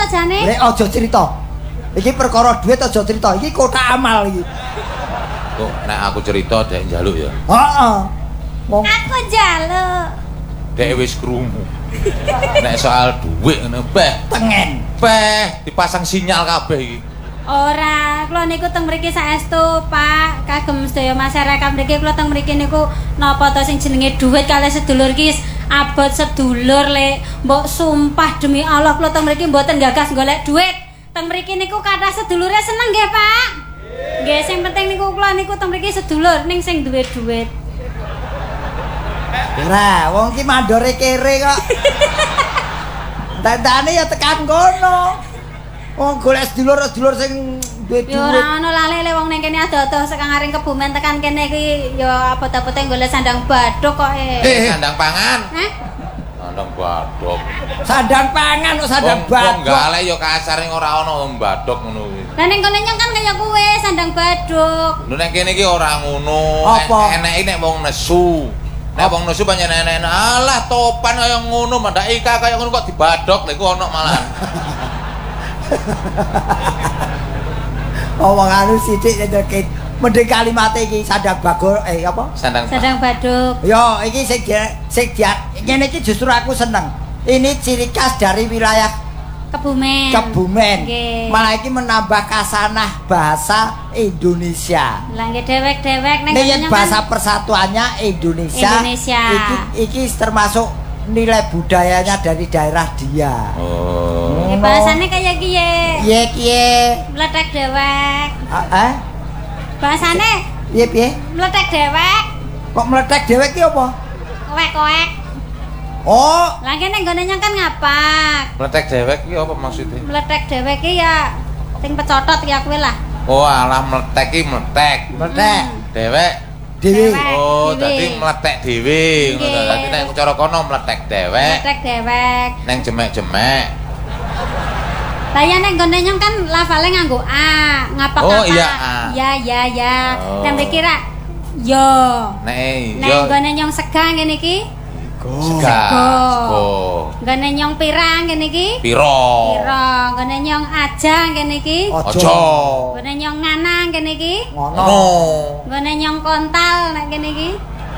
jane. Lek aja cerita. Iki perkara duit aja cerita. Iki kotak amal iki. Kok nek aku cerita dek njaluk ya. Heeh. Wong Aku njaluk. Dek wis krungu. Nek soal duit ngono tengen. Dipasang sinyal kabeh iki. Ora, kula niku teng mriki saestu, Pak. Kagem sedaya masyarakat mriki kula teng mriki niku napa to sing jenenge dhuwit kalih sedulur ki abot sedulur Lek. Mbok sumpah demi Allah kula teng mriki mboten gagas golek dhuwit. Teng mriki niku kathah sedulure seneng nggih, Pak. Nggih, sing penting niku kula niku teng mriki sedulur ning sing duwe dhuwit. Ora, wong ki mandore kere kok. Dandane ya tekan kono. Wong golek sedulur sing duwe dhuwit. Ya ora ono lale wong ning kene ado-ado sekang aring Kebumen tekan kene iki ya abot-abote golek sandang badhok kok Sandang pangan. Hah? Sandang badhok. Sandang pangan kok sandang badhok. Wong galek ya kasar ora ono badhok ngono kuwi. Lah ning kono nyong kan kaya kowe sandang badhok. Lho nek kene iki ora ngono. Eneke nek wong nesu. Nek wong nesu pancen enek. Alah topan kaya ngono, mandak ika kaya ngono kok dibadhok lha iku ono malahan. Wong anu sithik ndeket. Mending kalimate iki sandang bagor apa? Sandang badhok. Yo iki sing ngene iki justru aku seneng. Ini ciri khas dari wilayah Kebumen. Okay. Malah iki menambah kasanah bahasa Indonesia. Lah nggih dewek-dewek ning bahasa persatuannya Indonesia. Iki termasuk nilai budayanya dari daerah dia. Oh. Bahasane kaya kiye. Kiye. Meletek dewek. Bahasane piye? Meletek dewek. Kok meletek dewek ki apa? Koek-koek. Oh, lah kene nggone nyang kan ngapak. Meletek dewek ki apa maksudnya? Meletek dewek ki ya sing pecotot ya kuwi lah. Oh, alah meletek ki meletek. Meletek. Dewek. Dewi. Oh, dadi meletek dhewe ngono. Dadi nek cara kono meletek dewek. Meletek dewek. Neng jemek-jemek. Lah ya nek nggone nyong kan lafale nganggo a, ngapak-ngapak. Oh, iya a. Ya. Nek kira yo. Nek nggone nyong sega ngene iki. Sego. Nggone nyong pirang ngene iki. Piro. Nggone nyong aja ngene iki. Aja. Nggone nyong nganang kene iki. Ngono. Nggone nyong kontal nek kene iki.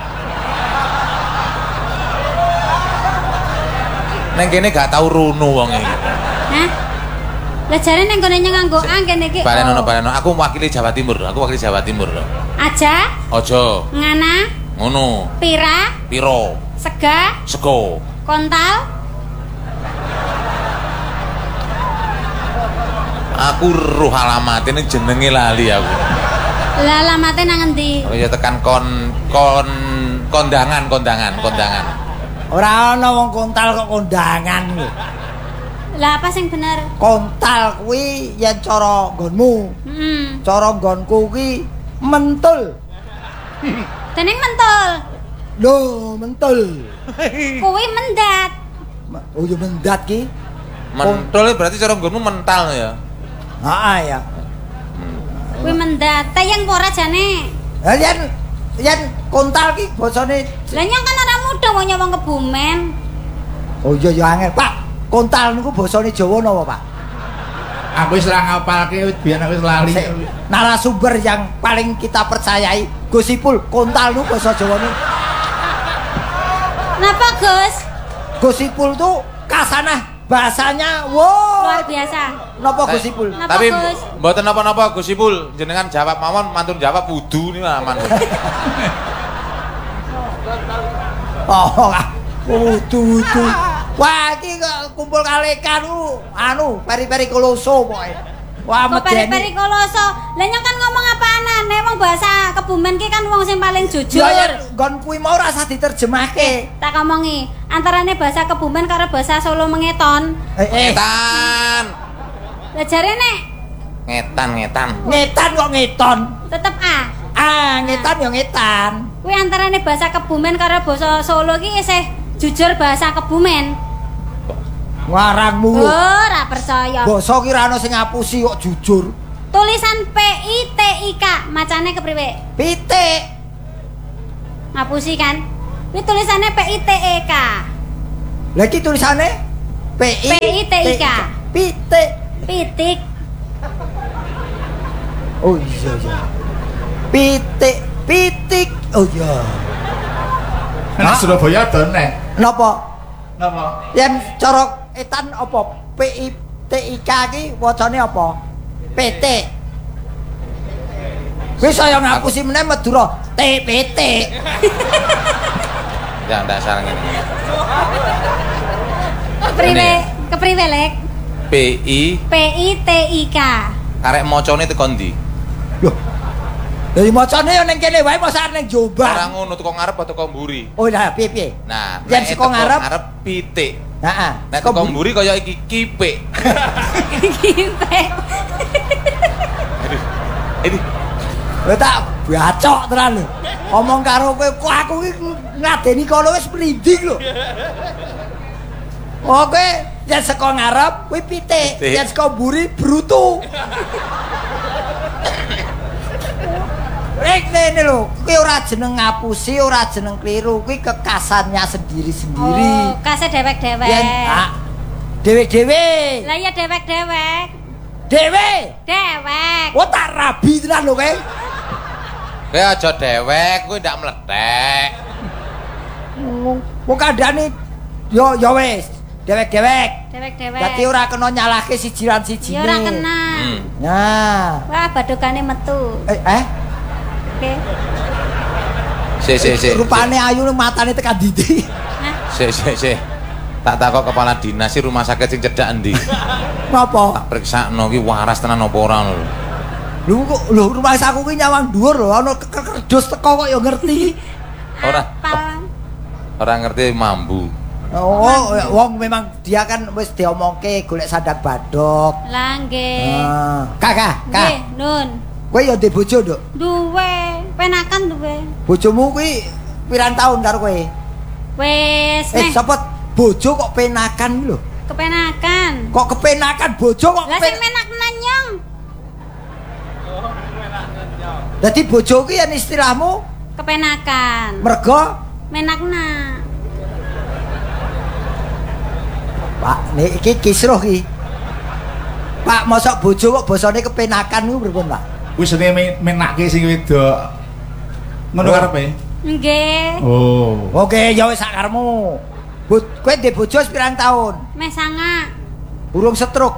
Neng kene gak tau runu wong iki. Hah? Lah jare nek nggone nyong nganggo a kene iki. Balenono. Aku mewakili Jawa Timur. Aja. Aja. Ngana. Ngono. Piro. Sego. Kontal. Aku roh alamate ning jenenge lali aku. Lah alamate nang endi? Oh ya tekan kondangan. Ora ana wong kontal kok kondangan lho. Lah apa sing bener? Kontal kuwi yen cara nggonmu. Cara nggonku kuwi mentul. Teneng mentul. Loh, mentul. Kuwi mendat. Oh, ya mendat ki. Mentul berarti cara nggonmu mental ya. Heeh ya. Kuwi mendat. Tayang ora jane. Lah yen kontal ki basane. Lah nyong kan ora mudeng wong nyawang Kebumen. Oh iya ya angel, Pak. Kontal niku basane Jawa napa, Pak? Aku wis ora ngapalke biyen aku wis lali. Narasumber yang paling kita percayai, Gus Ipul, kontal niku basa Jawane. Napa, Gus? Gus Ipul tuh kasanah bahasanya wow luar biasa. Napa Gus Ipul? Tapi mboten napa-napa Gus Ipul, jenengan jawab mawon, mantun jawab wudu niku aman. Oh, wudu. Wah, iki kumpul kalekan anu peri-peri koloso pokoke. Wah, medeni. Peri-peri koloso. Lah nyong kan ngomong apane? Wong bahasa Kebumen ki kan wong sing paling jujur. Ya nggon kuwi mau ora usah diterjemahke. Tak omongi, antarane bahasa Kebumen karo bahasa Solo mengeton. Ngetan. Lah jarene ngetan. Ngetan kok ngeton. Tetep a. Ngetan ya ngetan. Kuwi antarane bahasa Kebumen karo bahasa Solo ki isih jujur bahasa Kebumen. Ngarangmu. Ora percaya. Basa ki ra ono sing ngapusi kok jujur. Tulisan PITIK macane kepriwe? Pitik. Ngapusi kan? Kuwi tulisannya PITEK. Lah iki tulisane PITIK. Pitik. Pitik. Oh iya. Pitik. Oh iya. Nek Surabaya dene. Napa? Yen cara etan apa? PITIK iki wacane apa? PT. Wis saya ngapusi meneh Madura TPT. Ya ndak salah ngene. Kepriwe lek? PITIK. Arek macane teko ndi? Loh. Dari macane yo ning kene wae masa ning Jombang. Ora ngono teko ngarep atau teko mburi. Oh lah piye? Nah, yen saka ngarep pitik. Heeh. Nek teko mburi kaya iki kipik. Kipik. Ini Kowe tak bacok tenan lho. Omong karo kowe kok aku iki ngadeni kono wis mrinding lho. Oke, yen saka ngarep kuwi pitik, yen saka mburi brutu. Ngene lho, kuwi ora jeneng ngapusi, ora jeneng kliru, kuwi kekasannya sendiri-sendiri. Oh, kase dewek-dewek. Dewek-dewek. Lah iya dewek-dewek. Dewek. Oh tak rabi tenan lho kowe. kowe aja dewek, kowe ndak mledek. Kok kandhane yo wis, dewek-dewek. Dewek-dewek. Dadi ora kena nyalahke siji lan sijine. Ya ora kena. Nah. Wah, badukane metu. Oke. Sik. Rupane ayu ning matane tekan ndi. Sik. Tak takok kepala dinas rumah sakit sing cedhak endi? Napa? Tak priksakno ki waras tenan apa ora lho. Lho rumah saku ki nyawang dhuwur lho, ana kerdus teko kok ya ngerti. Ora ngerti mambu. Oh, wong memang dia kan wis diomongke golek sandang badok. Lah nggih. Kak. Nggih, Nun. Kowe ya ndek bojo, Nduk? Duwe, penakan duwe. Bojomu kuwi pirang tahun karo kowe? Wis, sapa bojo kok penakan lho? Kepenakan. Kok kepenakan bojo kok? Lah sing menak nanyong. Dadi bojo ki yen istilahmu kepenakan. Mergo menakna. Pak, nek iki kisruh ki. Pak, mosok bojo kok basane kepenakan niku pripun, Pak? Wis menake sing wedok. Ngono karepe? Nggih. Oh. Oke, ya wis sak karepmu. Kowe ndek bojo wis pirang taun? Mes sanga. Burung setruk.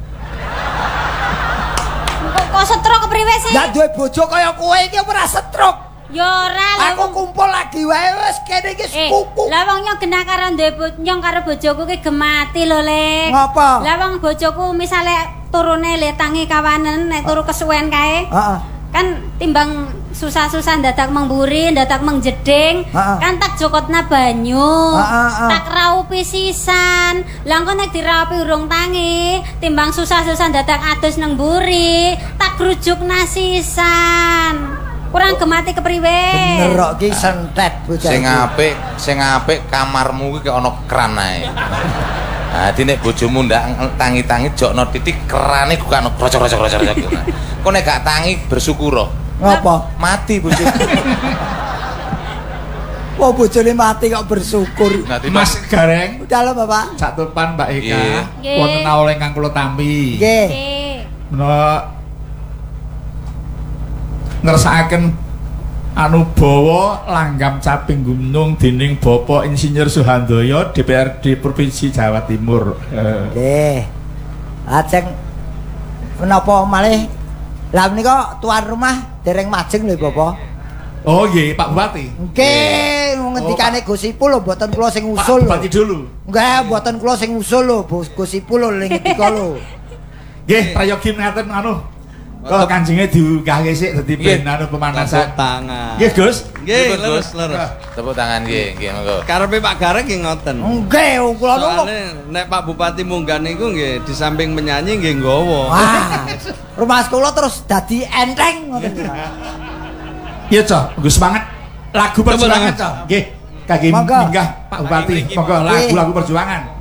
Kok setruk kepriwe sih? Lah duwe bojo kaya kowe iki ora setruk. Ya ora lho. Aku kumpul lagi wae wis kene iki sepupu. Lah wong nyong genah karo nyong karo bojoku ki gemati lho, Le. Ngapa? Lah wong bojoku misale turune le tangi kawanen nek turu kesuwen kae. Heeh. Kan timbang susah-susah dadak mengburi, dadak mengjeding, kan tak jokotna banyu. Tak raupi sisan. Lah engko nek diraupi urung tangi, timbang susah-susah dadak adus nang mburi, tak grujukna sisan. Kurang gemati kepriwe? Bener kok ki sentet bocah. Sing apik kamarmu ki ana kran ae. Dadi nek bojomu ndak tangi-tangi jokno titik kerane gak ana krocok-krocok. Kok nek gak tangi bersyukur. Ngapa? Mati bojomu. Oh bojone mati kok bersyukur. Mas Gareng. Dalam Bapak. Sak tupan Mbak Eka. Nggih. Wonten oleh kang kula tampi. Nggih. Menawa ngersakaken Anubawa langgam caping gunung dening Bapak Insinyur Suhandoyo DPRD Provinsi Jawa Timur. Nggih. Ajeng menapa malih? Lah menika tuan rumah dereng majeng lho Bapak. Oh nggih, Pak Bupati. Nggih, ngendikane Gus Ipul lho mboten kula sing usul. Pak Bupati dulu. Nggih, mboten kula sing usul lho, Gus Ipul lho ngendika lho. Nggih, prayogi ngaten anu. Kok kancingnya diugahke sik dadi ben anu pemanasan tangan. Nggih, Gus. Nggih, leres. Tepuk tangan nggih, monggo. Karepe Pak Gareng nggih ngoten. Nggih, kula niku. Soale nek Pak Bupati munggah niku nggih di samping menyanyi nggih nggawa. Wah. Rumah kula terus dadi enteng ngoten. Iya, Cok. Gus banget. Lagu perjuangan, Cok. Nggih. Kangge minggah Pak Bupati. Monggo lagu-lagu perjuangan.